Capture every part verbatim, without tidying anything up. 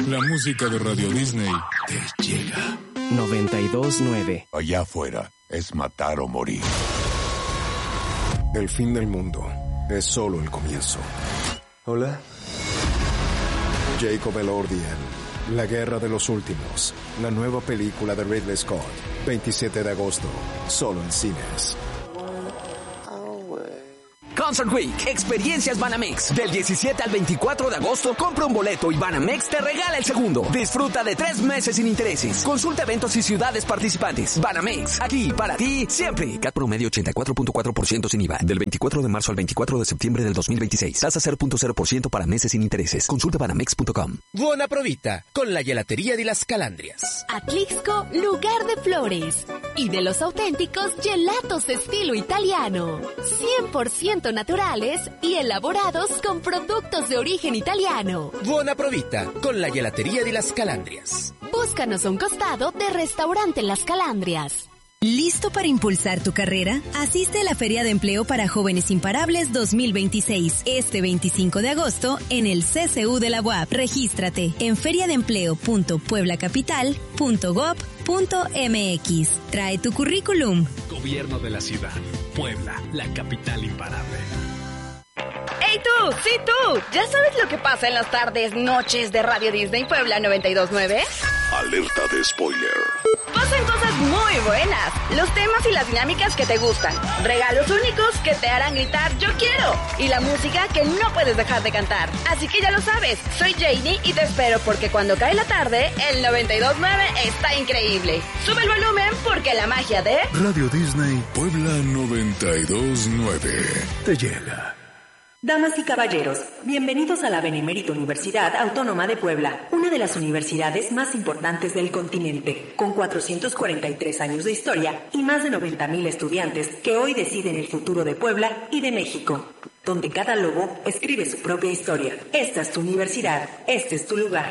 La música de Radio Disney te llega. noventa y dos nueve. Allá afuera es matar o morir. El fin del mundo es solo el comienzo. Hola. Jacob Elordi en La Guerra de los Últimos, la nueva película de Ridley Scott, veintisiete de agosto, solo en cines. Concert Week, experiencias Banamex. Del diecisiete al veinticuatro de agosto, compra un boleto y Banamex te regala el segundo. Disfruta de tres meses sin intereses. Consulta eventos y ciudades participantes. Banamex, aquí para ti siempre. C A T promedio ochenta y cuatro punto cuatro por ciento sin I V A. Del veinticuatro de marzo al veinticuatro de septiembre del dos mil veintiséis. Tasa cero punto cero por ciento para meses sin intereses. Consulta banamex punto com. Buona provita con la gelatería de las Calandrias. Atlixco, lugar de flores. Y de los auténticos gelatos estilo italiano. cien por ciento naturales y elaborados con productos de origen italiano. Buona provita con la gelatería de las Calandrias. Búscanos a un costado de Restaurante Las Calandrias. ¿Listo para impulsar tu carrera? Asiste a la Feria de Empleo para Jóvenes Imparables dos mil veintiséis, este veinticinco de agosto, en el C C U de la U A P. Regístrate en feriadeempleo punto puebla capital punto gob punto mx. Trae tu currículum. Gobierno de la ciudad. Puebla, la capital imparable. ¡Hey tú! ¡Sí tú! ¿Ya sabes lo que pasa en las tardes, noches de Radio Disney Puebla noventa y dos nueve? Alerta de spoiler. Pasan cosas muy buenas, los temas y las dinámicas que te gustan, regalos únicos que te harán gritar ¡yo quiero! Y la música que no puedes dejar de cantar. Así que ya lo sabes, soy Janie y te espero porque cuando cae la tarde, el noventa y dos nueve está increíble. Sube el volumen porque la magia de Radio Disney Puebla noventa y dos nueve te llega. Damas y caballeros, bienvenidos a la Benemérita Universidad Autónoma de Puebla, una de las universidades más importantes del continente, con cuatrocientos cuarenta y tres años de historia y más de noventa mil estudiantes que hoy deciden el futuro de Puebla y de México, donde cada lobo escribe su propia historia. Esta es tu universidad, este es tu lugar.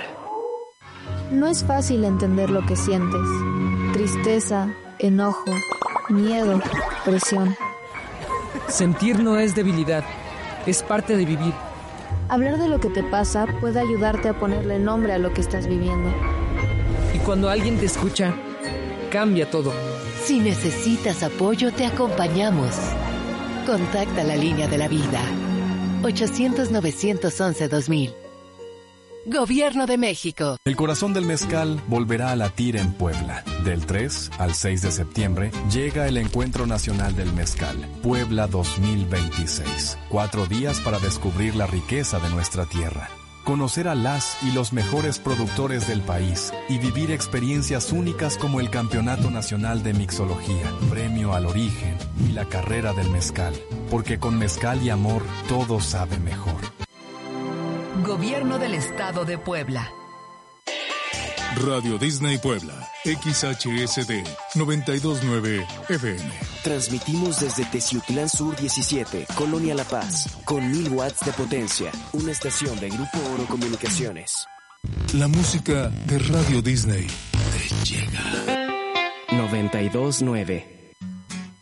No es fácil entender lo que sientes. Tristeza, enojo, miedo, presión. Sentir no es debilidad. Es parte de vivir. Hablar de lo que te pasa puede ayudarte a ponerle nombre a lo que estás viviendo. Y cuando alguien te escucha, cambia todo. Si necesitas apoyo, te acompañamos. Contacta la línea de la vida. ochocientos, novecientos once, dos mil. Gobierno de México. El corazón del mezcal volverá a latir en Puebla. Del tres al seis de septiembre llega el Encuentro Nacional del Mezcal, Puebla dos mil veintiséis. Cuatro días para descubrir la riqueza de nuestra tierra, conocer a las y los mejores productores del país y vivir experiencias únicas como el Campeonato Nacional de Mixología, Premio al Origen y la Carrera del Mezcal. Porque con mezcal y amor todo sabe mejor. Gobierno del Estado de Puebla. Radio Disney Puebla, X H S D noventa y dos nueve F M. Transmitimos desde Teciutlán Sur diecisiete, Colonia La Paz, con mil watts de potencia, una estación de Grupo Oro Comunicaciones. La música de Radio Disney te llega. noventa y dos nueve.